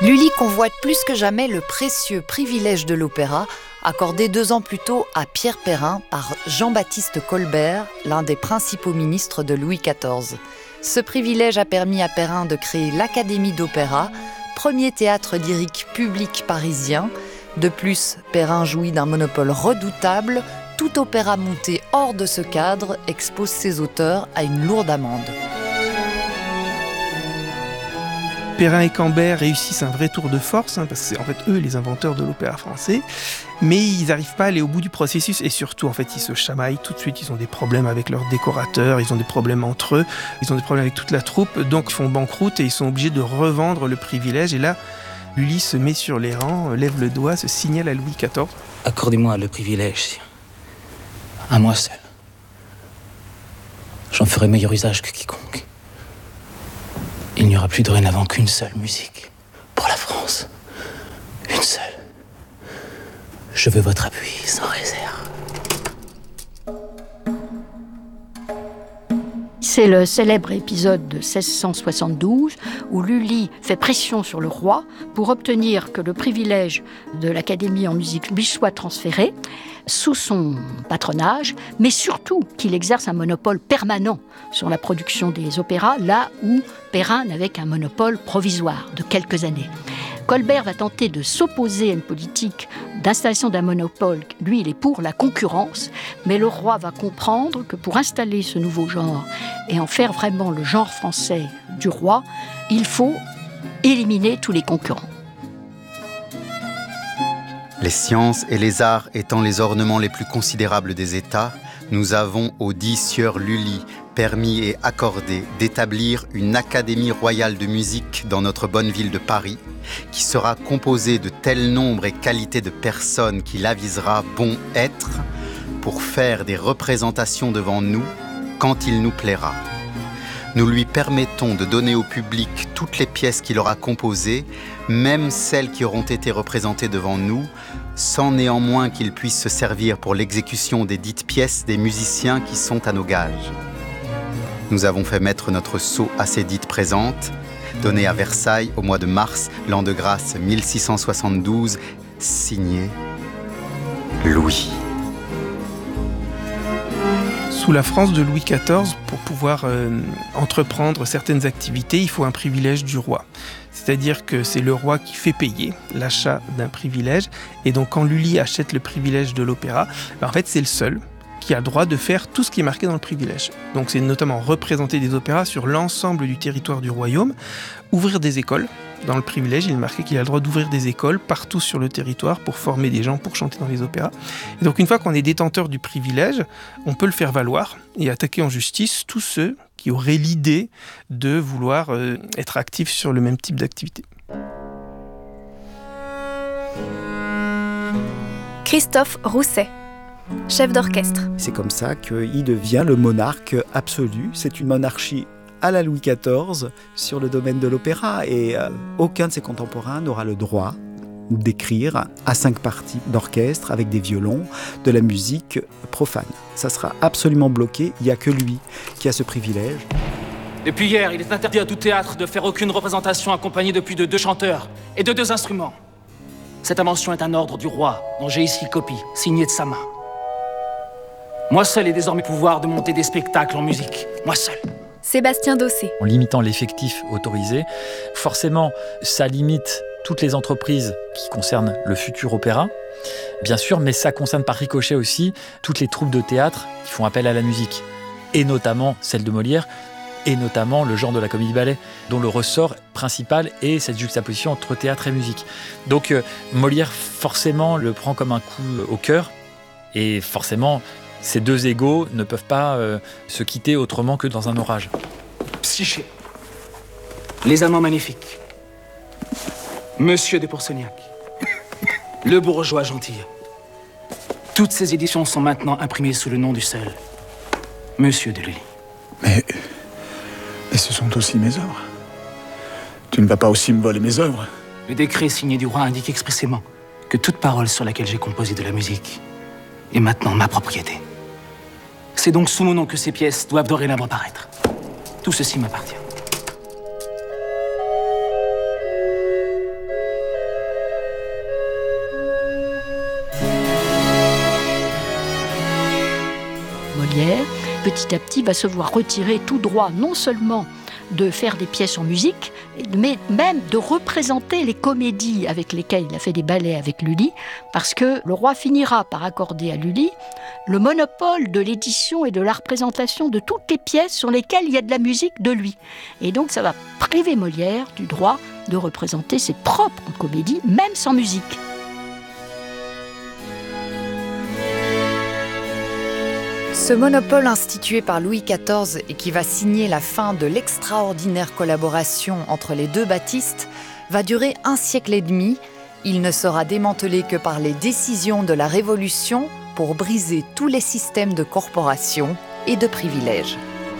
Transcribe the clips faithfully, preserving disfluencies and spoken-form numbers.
Lully convoite plus que jamais le précieux privilège de l'opéra, accordé deux ans plus tôt à Pierre Perrin par Jean-Baptiste Colbert, l'un des principaux ministres de Louis quatorze. Ce privilège a permis à Perrin de créer l'Académie d'Opéra, premier théâtre lyrique public parisien. De plus, Perrin jouit d'un monopole redoutable. Tout opéra monté hors de ce cadre expose ses auteurs à une lourde amende. Perrin et Cambert réussissent un vrai tour de force, hein, parce que c'est en fait eux les inventeurs de l'opéra français, mais ils n'arrivent pas à aller au bout du processus et surtout en fait ils se chamaillent tout de suite, ils ont des problèmes avec leurs décorateurs, ils ont des problèmes entre eux, ils ont des problèmes avec toute la troupe, donc ils font banqueroute et ils sont obligés de revendre le privilège et là Lully se met sur les rangs, lève le doigt, se signale à Louis quatorze. Accordez-moi le privilège, à moi seul. J'en ferai meilleur usage que quiconque. Il n'y aura plus dorénavant qu'une seule musique pour la France. Une seule. Je veux votre appui sans réserve. C'est le célèbre épisode de seize cent soixante-douze où Lully fait pression sur le roi pour obtenir que le privilège de l'Académie en musique lui soit transféré sous son patronage, mais surtout qu'il exerce un monopole permanent sur la production des opéras, là où Perrin n'avait qu'un monopole provisoire de quelques années. Colbert va tenter de s'opposer à une politique d'installation d'un monopole. Lui, il est pour la concurrence, mais le roi va comprendre que pour installer ce nouveau genre et en faire vraiment le genre français du roi, il faut éliminer tous les concurrents. Les sciences et les arts étant les ornements les plus considérables des États, nous avons au dit sieur Lully permis et accordé d'établir une Académie royale de musique dans notre bonne ville de Paris, qui sera composée de tel nombre et qualité de personnes qu'il avisera bon être pour faire des représentations devant nous quand il nous plaira. Nous lui permettons de donner au public toutes les pièces qu'il aura composées, même celles qui auront été représentées devant nous, sans néanmoins qu'il puisse se servir pour l'exécution des dites pièces des musiciens qui sont à nos gages. Nous avons fait mettre notre sceau à ces dites présentes, donné à Versailles au mois de mars, l'an de grâce mille six cent soixante-douze, signé Louis. Sous la France de Louis quatorze, pour pouvoir euh, entreprendre certaines activités, il faut un privilège du roi. C'est-à-dire que c'est le roi qui fait payer l'achat d'un privilège. Et donc quand Lully achète le privilège de l'opéra, ben en fait c'est le seul qui a le droit de faire tout ce qui est marqué dans le privilège. Donc c'est notamment représenter des opéras sur l'ensemble du territoire du royaume, ouvrir des écoles. Dans le privilège, il est marqué qu'il a le droit d'ouvrir des écoles partout sur le territoire pour former des gens pour chanter dans les opéras. Et donc une fois qu'on est détenteur du privilège, on peut le faire valoir et attaquer en justice tous ceux qui auraient l'idée de vouloir euh, être actifs sur le même type d'activité. Christophe Rousset, chef d'orchestre. C'est comme ça qu'il devient le monarque absolu. C'est une monarchie à la Louis quatorze sur le domaine de l'opéra et euh, aucun de ses contemporains n'aura le droit d'écrire à cinq parties d'orchestre avec des violons de la musique profane. Ça sera absolument bloqué, il n'y a que lui qui a ce privilège. Depuis hier, il est interdit à tout théâtre de faire aucune représentation accompagnée de plus de deux chanteurs et de deux instruments. Cette invention est un ordre du roi dont j'ai ici copie, signée de sa main. Moi seul ai désormais pouvoir de monter des spectacles en musique. Moi seul. Sébastien Dossé. En limitant l'effectif autorisé, forcément, ça limite toutes les entreprises qui concernent le futur opéra, bien sûr, mais ça concerne par ricochet aussi toutes les troupes de théâtre qui font appel à la musique, et notamment celle de Molière, et notamment le genre de la comédie-ballet, dont le ressort principal est cette juxtaposition entre théâtre et musique. Donc euh, Molière, forcément, le prend comme un coup au cœur, et forcément, ces deux égos ne peuvent pas euh, se quitter autrement que dans un orage. Psyché. Les amants magnifiques. Monsieur de Pourceaugnac. Le bourgeois gentil. Toutes ces éditions sont maintenant imprimées sous le nom du seul Monsieur de Lully. Mais... mais ce sont aussi mes œuvres. Tu ne vas pas aussi me voler mes œuvres. Le décret signé du roi indique expressément que toute parole sur laquelle j'ai composé de la musique est maintenant ma propriété. C'est donc sous mon nom que ces pièces doivent dorénavant paraître. Tout ceci m'appartient. petit à petit va se voir retirer tout droit, non seulement de faire des pièces en musique, mais même de représenter les comédies avec lesquelles il a fait des ballets avec Lully, parce que le roi finira par accorder à Lully le monopole de l'édition et de la représentation de toutes les pièces sur lesquelles il y a de la musique de lui. Et donc ça va priver Molière du droit de représenter ses propres comédies, même sans musique. Ce monopole institué par Louis quatorze et qui va signer la fin de l'extraordinaire collaboration entre les deux Batiste va durer un siècle et demi. Il ne sera démantelé que par les décisions de la Révolution pour briser tous les systèmes de corporation et de privilèges.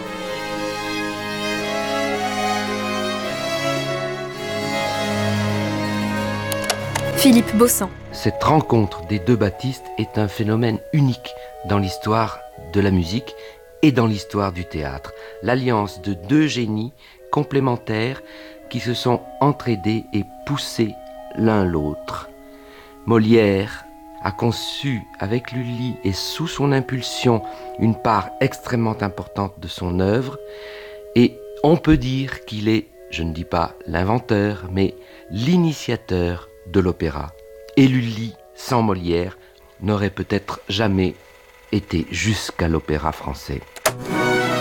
Philippe Baussan. Cette rencontre des deux Batiste est un phénomène unique dans l'histoire de la musique et dans l'histoire du théâtre. L'alliance de deux génies complémentaires qui se sont entraidés et poussés l'un l'autre. Molière a conçu avec Lully et sous son impulsion une part extrêmement importante de son œuvre et on peut dire qu'il est, je ne dis pas l'inventeur, mais l'initiateur de l'opéra. Et Lully, sans Molière, n'aurait peut-être jamais été jusqu'à l'opéra français.